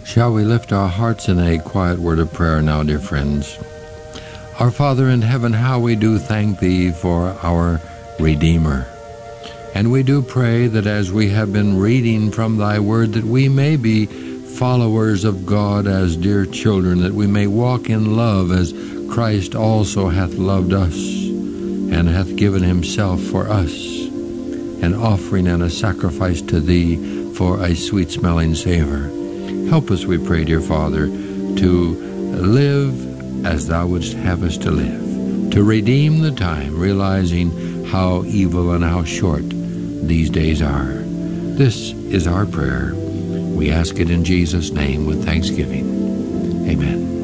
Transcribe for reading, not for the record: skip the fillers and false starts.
Shall we lift our hearts in a quiet word of prayer now, dear friends? Our Father in heaven, how we do thank Thee for our Redeemer. And we do pray that as we have been reading from Thy word, that we may be followers of God as dear children, that we may walk in love as Christ also hath loved us, and hath given himself for us, an offering and a sacrifice to Thee for a sweet-smelling savor. Help us, we pray, dear Father, to live as Thou wouldst have us to live, to redeem the time, realizing how evil and how short these days are. This is our prayer. We ask it in Jesus' name with thanksgiving. Amen.